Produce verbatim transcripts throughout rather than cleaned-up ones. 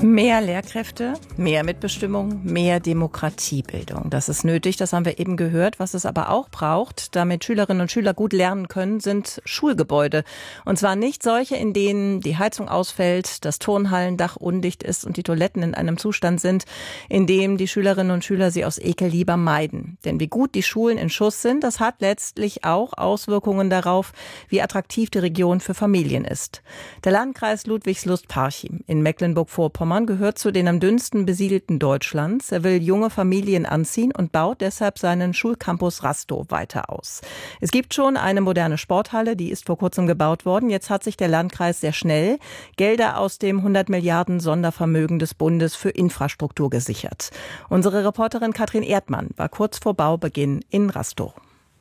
Mehr Lehrkräfte, mehr Mitbestimmung, mehr Demokratiebildung. Das ist nötig, das haben wir eben gehört. Was es aber auch braucht, damit Schülerinnen und Schüler gut lernen können, sind Schulgebäude. Und zwar nicht solche, in denen die Heizung ausfällt, das Turnhallendach undicht ist und die Toiletten in einem Zustand sind, in dem die Schülerinnen und Schüler sie aus Ekel lieber meiden. Denn wie gut die Schulen in Schuss sind, das hat letztlich auch Auswirkungen darauf, wie attraktiv die Region für Familien ist. Der Landkreis Ludwigslust-Parchim in Mecklenburg-Vorpommern gehört zu den am dünnsten besiedelten Deutschlands. Er will junge Familien anziehen und baut deshalb seinen Schulcampus Rastow weiter aus. Es gibt schon eine moderne Sporthalle, die ist vor kurzem gebaut worden. Jetzt hat sich der Landkreis sehr schnell Gelder aus dem hundert Milliarden Sondervermögen des Bundes für Infrastruktur gesichert. Unsere Reporterin Katrin Erdmann war kurz vor Baubeginn in Rastow.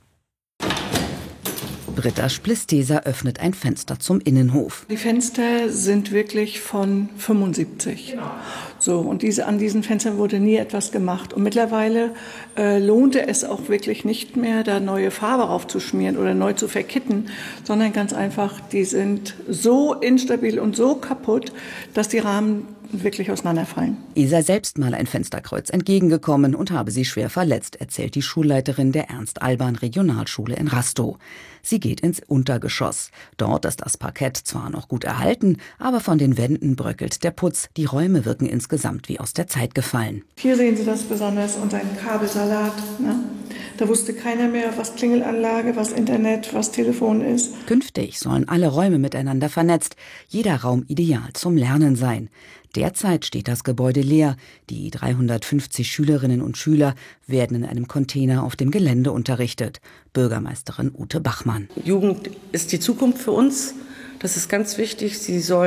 Britta Splisteser öffnet ein Fenster zum Innenhof. Die Fenster sind wirklich von fünfundsiebzig. So, und diese, an diesen Fenstern wurde nie etwas gemacht. Und mittlerweile äh, lohnte es auch wirklich nicht mehr, da neue Farbe raufzuschmieren oder neu zu verkitten, sondern ganz einfach, die sind so instabil und so kaputt, dass die Rahmen wirklich auseinanderfallen. Ihr sei selbst mal ein Fensterkreuz entgegengekommen und habe sie schwer verletzt, erzählt die Schulleiterin der Ernst-Alban-Regionalschule in Rastow. Sie geht ins Untergeschoss. Dort ist das Parkett zwar noch gut erhalten, aber von den Wänden bröckelt der Putz. Die Räume wirken insgesamt wie aus der Zeit gefallen. Hier sehen Sie das besonders unter einem Kabelsalat. Ne? Da wusste keiner mehr, was Klingelanlage, was Internet, was Telefon ist. Künftig sollen alle Räume miteinander vernetzt, jeder Raum ideal zum Lernen sein. Derzeit steht das Gebäude leer. Die dreihundertfünfzig Schülerinnen und Schüler werden in einem Container auf dem Gelände unterrichtet. Bürgermeisterin Ute Bachmann. Jugend ist die Zukunft für uns. Das ist ganz wichtig. Sie soll